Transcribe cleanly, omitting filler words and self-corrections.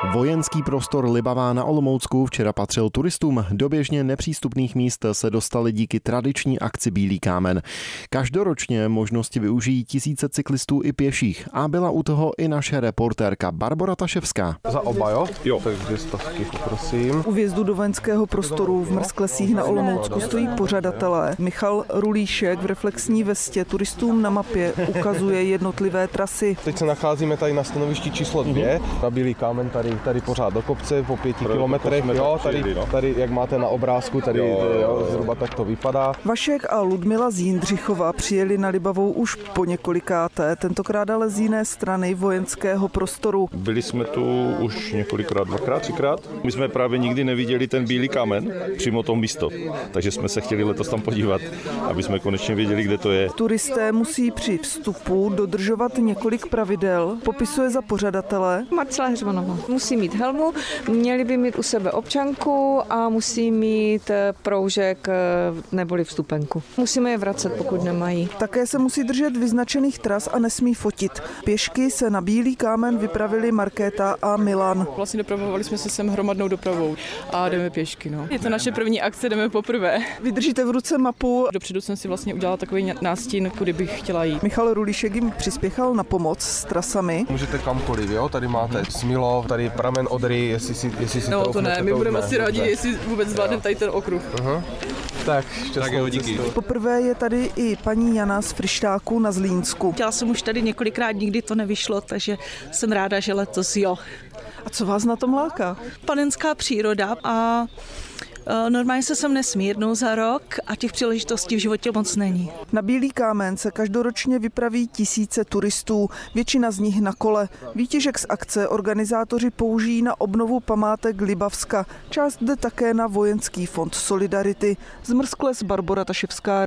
Vojenský prostor Libavá na Olomoucku včera patřil turistům. Do běžně nepřístupných míst se dostali díky tradiční akci Bílý kámen. Každoročně možnosti využijí tisíce cyklistů i pěších a byla u toho i naše reportérka Barbora Taševská. Za oba, jo? Takže 100 poprosím. U vjezdu do vojenského prostoru v Mrzklesích na Olomoucku stojí pořadatelé. Michal Rulíšek v reflexní vestě turistům na mapě ukazuje jednotlivé trasy. Teď se nacházíme tady na stanovišti číslo 2. Na Bílý kámen tady pořád do kopce po 5 kilometrech. Jo, tady jak máte na obrázku, tady zhruba tak to vypadá. Vašek a Ludmila z Jindřichova přijeli na Libavou už po několikáté, tentokrát ale z jiné strany vojenského prostoru. Byli jsme tu už několikrát, dvakrát, třikrát. My jsme právě nikdy neviděli ten Bílý kámen, přímo to místo, takže jsme se chtěli letos tam podívat, aby jsme konečně věděli, kde to je. Turisté musí při vstupu dodržovat několik pravidel, popisuje za pořadatele Marcela Heřmanová. Musí mít helmu, měli by mít u sebe občanku a musí mít proužek neboli vstupenku. Musíme je vracet, pokud nemají. Také se musí držet vyznačených tras a nesmí fotit. Pěšky se na Bílý kámen vypravili Markéta a Milan. Vlastně dopravovali jsme se sem hromadnou dopravou a jdeme pěšky. No. Je to naše první akce, jdeme poprvé. Vy držíte v ruce mapu. Dopředu jsem si vlastně udělala takový nástin, kudy bych chtěla jít. Michal Rulíšek jim přispěchal na pomoc s trasami. Můžete kamkoliv, jo? Tady máte Smilov, tady pramen Odry, jestli si to ne, my budeme asi rádi, jestli vůbec zvládneme tady ten okruh. Tak, díky. Poprvé je tady i paní Jana z Fryštáku na Zlínsku. Chtěla jsem už tady několikrát, nikdy to nevyšlo, takže jsem ráda, že letos jo. A co vás na tom láká? Panenská příroda a normálně se sem nesmí jednou za rok a těch příležitostí v životě moc není. Na Bílý kámen se každoročně vypraví tisíce turistů, většina z nich na kole. Výtěžek z akce organizátoři použijí na obnovu památek Libavska. Část jde také na Vojenský fond Solidarity. Z Mrzkles Barbora Taševská.